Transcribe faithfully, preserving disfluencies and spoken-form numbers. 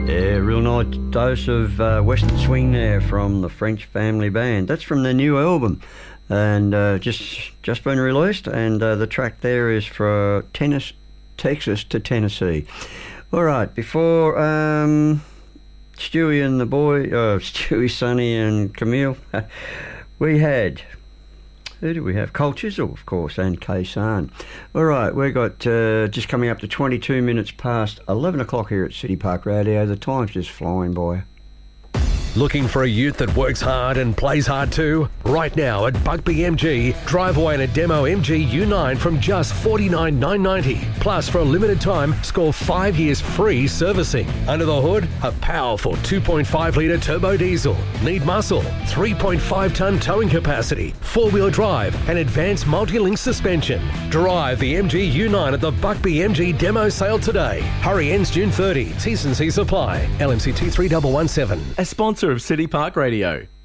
Yeah, real nice dose of uh, Western swing there from the French Family Band. That's from their new album, and uh, just just been released. And uh, the track there is for tennis, Texas to Tennessee. All right, before um, Stewie and the boy, uh, Stewie, Sonny, and Camille, we had. Who do we have? Cole Chisel, of course, and Kaysan. All right, we've got uh, just coming up to twenty-two minutes past eleven o'clock here at City Park Radio. The time's just flying by. Looking for a ute that works hard and plays hard too? Right now at Buckby M G, drive away in a demo M G U nine from just forty-nine thousand nine hundred ninety dollars. Plus, for a limited time, score five years free servicing. Under the hood, a powerful two point five litre turbo diesel. Need muscle, three point five tonne towing capacity, four-wheel drive and advanced multi-link suspension. Drive the M G U nine at the Buckby M G demo sale today. Hurry, ends June thirtieth. T's and C's apply. L M C T three one one seven. A sponsor of City Park Radio.